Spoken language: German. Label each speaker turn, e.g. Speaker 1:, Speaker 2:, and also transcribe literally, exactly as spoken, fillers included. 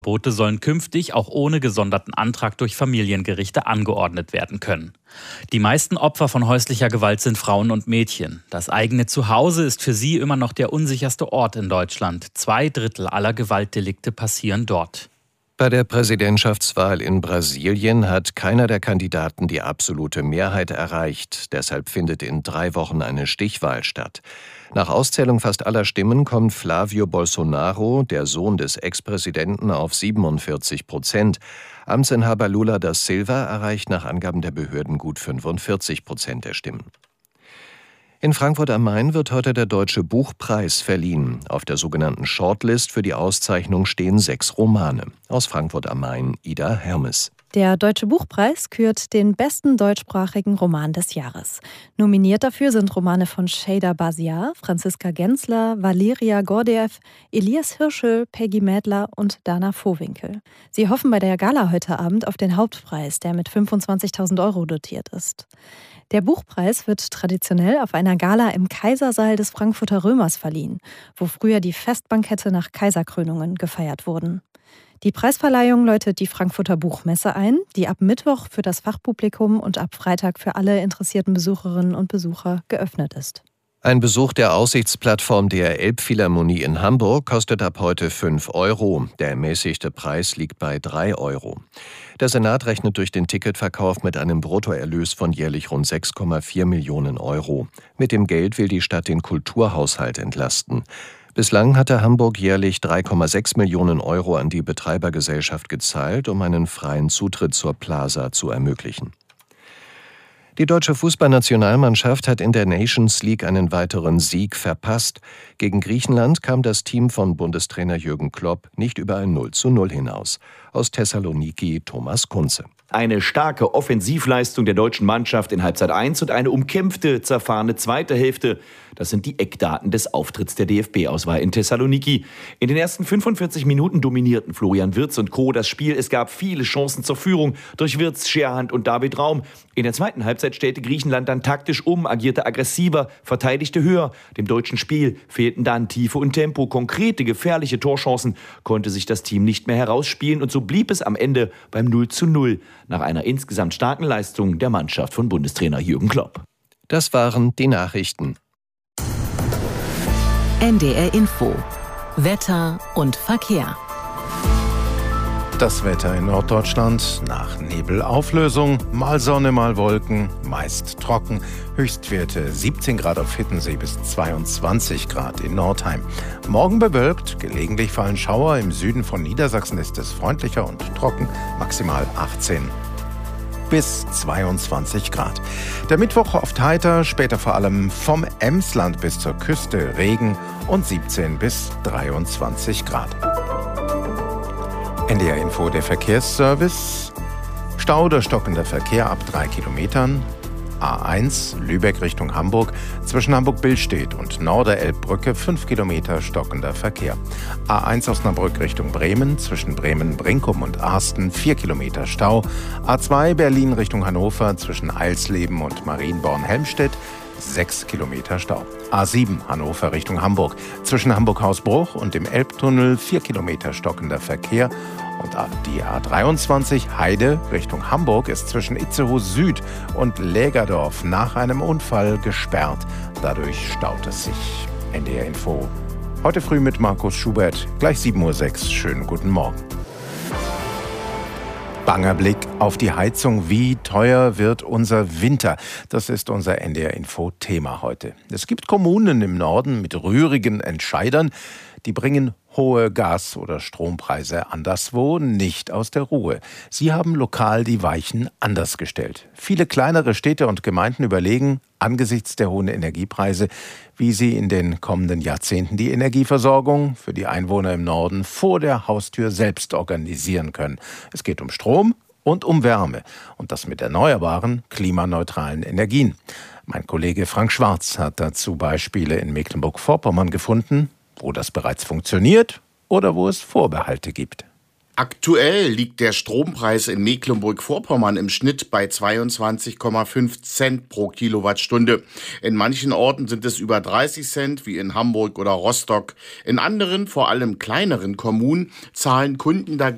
Speaker 1: Boote sollen künftig auch ohne gesonderten Antrag durch Familiengerichte angeordnet werden können. Die meisten Opfer von häuslicher Gewalt sind Frauen und Mädchen. Das eigene Zuhause ist für sie immer noch der unsicherste Ort in Deutschland. Zwei Drittel aller Gewaltdelikte passieren dort.
Speaker 2: Bei der Präsidentschaftswahl in Brasilien hat keiner der Kandidaten die absolute Mehrheit erreicht. Deshalb findet in drei Wochen eine Stichwahl statt. Nach Auszählung fast aller Stimmen kommt Flávio Bolsonaro, der Sohn des Ex-Präsidenten, auf siebenundvierzig Prozent. Amtsinhaber Lula da Silva erreicht nach Angaben der Behörden gut fünfundvierzig Prozent der Stimmen. In Frankfurt am Main wird heute der Deutsche Buchpreis verliehen. Auf der sogenannten Shortlist für die Auszeichnung stehen sechs Romane. Aus Frankfurt am Main, Ida Hermes.
Speaker 3: Der Deutsche Buchpreis kürt den besten deutschsprachigen Roman des Jahres. Nominiert dafür sind Romane von Şeyda Basiar, Franziska Gensler, Valeria Gordeev, Elias Hirschel, Peggy Mädler und Dana Vohwinkel. Sie hoffen bei der Gala heute Abend auf den Hauptpreis, der mit fünfundzwanzigtausend Euro dotiert ist. Der Buchpreis wird traditionell auf einer Gala im Kaisersaal des Frankfurter Römers verliehen, wo früher die Festbankette nach Kaiserkrönungen gefeiert wurden. Die Preisverleihung läutet die Frankfurter Buchmesse ein, die ab Mittwoch für das Fachpublikum und ab Freitag für alle interessierten Besucherinnen und Besucher geöffnet ist.
Speaker 2: Ein Besuch der Aussichtsplattform der Elbphilharmonie in Hamburg kostet ab heute fünf Euro. Der ermäßigte Preis liegt bei drei Euro. Der Senat rechnet durch den Ticketverkauf mit einem Bruttoerlös von jährlich rund sechs Komma vier Millionen Euro. Mit dem Geld will die Stadt den Kulturhaushalt entlasten. Bislang hatte Hamburg jährlich drei Komma sechs Millionen Euro an die Betreibergesellschaft gezahlt, um einen freien Zutritt zur Plaza zu ermöglichen. Die deutsche Fußballnationalmannschaft hat in der Nations League einen weiteren Sieg verpasst. Gegen Griechenland kam das Team von Bundestrainer Jürgen Klopp nicht über ein null zu null hinaus. Aus Thessaloniki Thomas Kunze.
Speaker 4: Eine starke Offensivleistung der deutschen Mannschaft in Halbzeit eins und eine umkämpfte, zerfahrene zweite Hälfte. Das sind die Eckdaten des Auftritts der D F B-Auswahl in Thessaloniki. In den ersten fünfundvierzig Minuten dominierten Florian Wirtz und Co. das Spiel. Es gab viele Chancen zur Führung durch Wirtz, Scherhand und David Raum. In der zweiten Halbzeit stellte Griechenland dann taktisch um, agierte aggressiver, verteidigte höher. Dem deutschen Spiel fehlten dann Tiefe und Tempo. Konkrete, gefährliche Torchancen konnte sich das Team nicht mehr herausspielen. Und so blieb es am Ende beim null zu null. Nach einer insgesamt starken Leistung der Mannschaft von Bundestrainer Jürgen Klopp.
Speaker 2: Das waren die Nachrichten.
Speaker 5: N D R Info. Wetter und Verkehr.
Speaker 6: Das Wetter in Norddeutschland nach Nebelauflösung, mal Sonne, mal Wolken, meist trocken. Höchstwerte siebzehn Grad auf Hiddensee bis zweiundzwanzig Grad in Nordheim. Morgen bewölkt, gelegentlich fallen Schauer. Im Süden von Niedersachsen ist es freundlicher und trocken, maximal achtzehn bis zweiundzwanzig Grad. Der Mittwoch oft heiter, später vor allem vom Emsland bis zur Küste Regen und siebzehn bis dreiundzwanzig Grad. N D R Info, der Verkehrsservice. Stau oder stockender Verkehr ab drei Kilometern. A eins, Lübeck Richtung Hamburg, zwischen Hamburg-Billstedt und Norderelbbrücke fünf Kilometer stockender Verkehr. A eins Osnabrück Richtung Bremen, zwischen Bremen-Brinkum und Arsten vier Kilometer Stau. A zwei Berlin Richtung Hannover, zwischen Eilsleben und Marienborn-Helmstedt sechs Kilometer Stau. A sieben Hannover Richtung Hamburg, zwischen Hamburg-Hausbruch und dem Elbtunnel vier Kilometer stockender Verkehr. Und die A dreiundzwanzig Heide Richtung Hamburg ist zwischen Itzehoe Süd und Lägerdorf nach einem Unfall gesperrt. Dadurch staut es sich. N D R Info. Heute früh mit Markus Schubert. Gleich sieben Uhr sechs. Schönen guten Morgen. Banger Blick auf die Heizung. Wie teuer wird unser Winter? Das ist unser N D R Info Thema heute. Es gibt Kommunen im Norden mit rührigen Entscheidern, die bringen hohe Gas- oder Strompreise anderswo nicht aus der Ruhe. Sie haben lokal die Weichen anders gestellt. Viele kleinere Städte und Gemeinden überlegen, angesichts der hohen Energiepreise, wie sie in den kommenden Jahrzehnten die Energieversorgung für die Einwohner im Norden vor der Haustür selbst organisieren können. Es geht um Strom und um Wärme und das mit erneuerbaren, klimaneutralen Energien. Mein Kollege Frank Schwarz hat dazu Beispiele in Mecklenburg-Vorpommern gefunden, wo das bereits funktioniert oder wo es Vorbehalte gibt.
Speaker 7: Aktuell liegt der Strompreis in Mecklenburg-Vorpommern im Schnitt bei zweiundzwanzig Komma fünf Cent pro Kilowattstunde. In manchen Orten sind es über dreißig Cent, wie in Hamburg oder Rostock. In anderen, vor allem kleineren Kommunen, zahlen Kunden dagegen